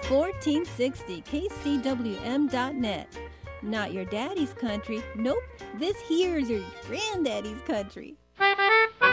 1460kcwm.net. Not your daddy's country. Nope, this here's your granddaddy's country.